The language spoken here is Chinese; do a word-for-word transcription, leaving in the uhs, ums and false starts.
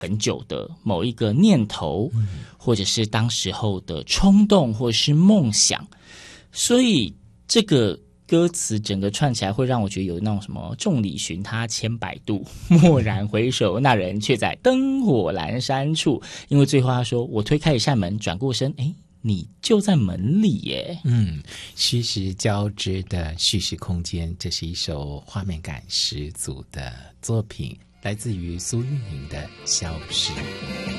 很久的某一个念头，嗯、或者是当时候的冲动，或者是梦想，所以这个歌词整个串起来会让我觉得有那种什么众里寻他千百度，蓦然回首，那人却在灯火阑珊处。因为最后他说，我推开一扇门，转过身，诶，你就在门里耶。 嗯，虚实交织的叙事空间，这是一首画面感十足的作品，来自于苏运莹的《消失》。